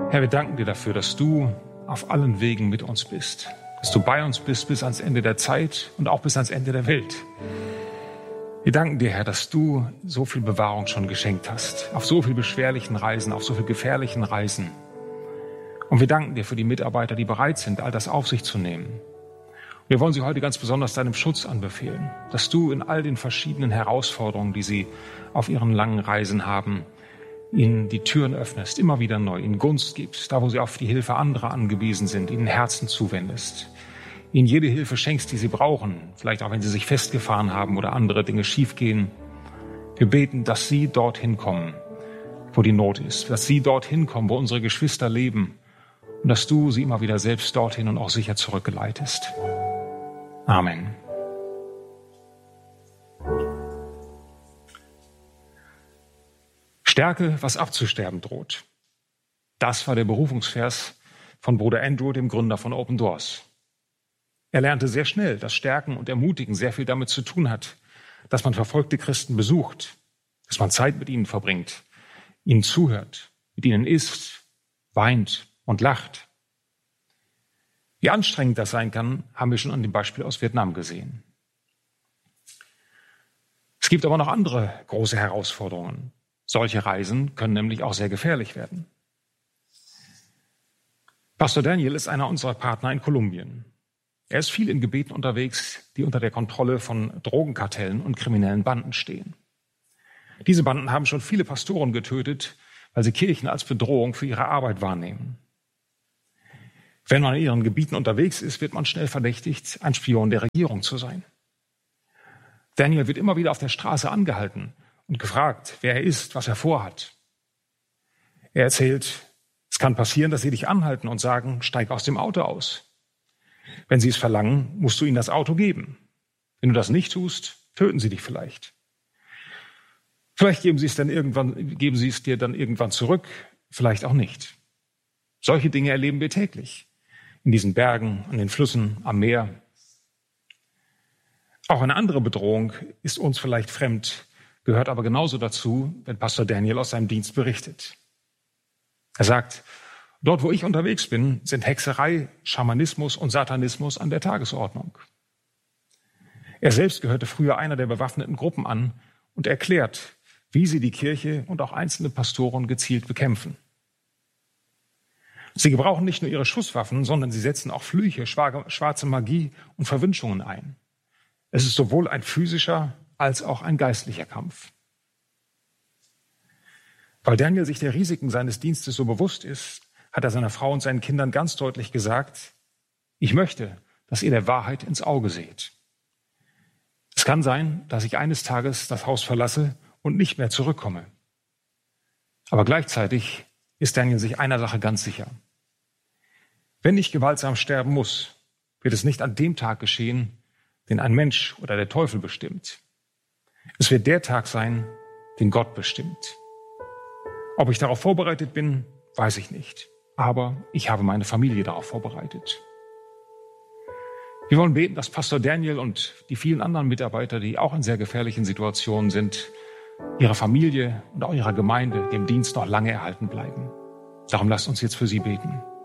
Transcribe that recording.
Herr, wir danken dir dafür, dass du auf allen Wegen mit uns bist. Dass du bei uns bist bis ans Ende der Zeit und auch bis ans Ende der Welt. Wir danken dir, Herr, dass du so viel Bewahrung schon geschenkt hast. Auf so viel beschwerlichen Reisen, auf so viel gefährlichen Reisen. Und wir danken dir für die Mitarbeiter, die bereit sind, all das auf sich zu nehmen. Wir wollen sie heute ganz besonders deinem Schutz anbefehlen. Dass du in all den verschiedenen Herausforderungen, die sie auf ihren langen Reisen haben, ihnen die Türen öffnest, immer wieder neu, ihnen Gunst gibst, da wo sie auf die Hilfe anderer angewiesen sind, ihnen Herzen zuwendest, ihnen jede Hilfe schenkst, die sie brauchen, vielleicht auch wenn sie sich festgefahren haben oder andere Dinge schiefgehen. Wir beten, dass sie dorthin kommen, wo die Not ist, dass sie dorthin kommen, wo unsere Geschwister leben und dass du sie immer wieder selbst dorthin und auch sicher zurückgeleitest. Amen. Stärke, was abzusterben droht. Das war der Berufungsvers von Bruder Andrew, dem Gründer von Open Doors. Er lernte sehr schnell, dass Stärken und Ermutigen sehr viel damit zu tun hat, dass man verfolgte Christen besucht, dass man Zeit mit ihnen verbringt, ihnen zuhört, mit ihnen isst, weint und lacht. Wie anstrengend das sein kann, haben wir schon an dem Beispiel aus Vietnam gesehen. Es gibt aber noch andere große Herausforderungen. Solche Reisen können nämlich auch sehr gefährlich werden. Pastor Daniel ist einer unserer Partner in Kolumbien. Er ist viel in Gebieten unterwegs, die unter der Kontrolle von Drogenkartellen und kriminellen Banden stehen. Diese Banden haben schon viele Pastoren getötet, weil sie Kirchen als Bedrohung für ihre Arbeit wahrnehmen. Wenn man in ihren Gebieten unterwegs ist, wird man schnell verdächtigt, ein Spion der Regierung zu sein. Daniel wird immer wieder auf der Straße angehalten und gefragt, wer er ist, was er vorhat. Er erzählt, es kann passieren, dass sie dich anhalten und sagen, steig aus dem Auto aus. Wenn sie es verlangen, musst du ihnen das Auto geben. Wenn du das nicht tust, töten sie dich vielleicht. Vielleicht geben sie es dir dann irgendwann zurück, vielleicht auch nicht. Solche Dinge erleben wir täglich. In diesen Bergen, an den Flüssen, am Meer. Auch eine andere Bedrohung ist uns vielleicht fremd, gehört aber genauso dazu, wenn Pastor Daniel aus seinem Dienst berichtet. Er sagt, dort wo ich unterwegs bin, sind Hexerei, Schamanismus und Satanismus an der Tagesordnung. Er selbst gehörte früher einer der bewaffneten Gruppen an und erklärt, wie sie die Kirche und auch einzelne Pastoren gezielt bekämpfen. Sie gebrauchen nicht nur ihre Schusswaffen, sondern sie setzen auch Flüche, schwarze Magie und Verwünschungen ein. Es ist sowohl ein physischer als auch ein geistlicher Kampf. Weil Daniel sich der Risiken seines Dienstes so bewusst ist, hat er seiner Frau und seinen Kindern ganz deutlich gesagt, ich möchte, dass ihr der Wahrheit ins Auge seht. Es kann sein, dass ich eines Tages das Haus verlasse und nicht mehr zurückkomme. Aber gleichzeitig ist Daniel sich einer Sache ganz sicher. Wenn ich gewaltsam sterben muss, wird es nicht an dem Tag geschehen, den ein Mensch oder der Teufel bestimmt. Es wird der Tag sein, den Gott bestimmt. Ob ich darauf vorbereitet bin, weiß ich nicht. Aber ich habe meine Familie darauf vorbereitet. Wir wollen beten, dass Pastor Daniel und die vielen anderen Mitarbeiter, die auch in sehr gefährlichen Situationen sind, ihrer Familie und auch ihrer Gemeinde dem Dienst noch lange erhalten bleiben. Darum lasst uns jetzt für sie beten.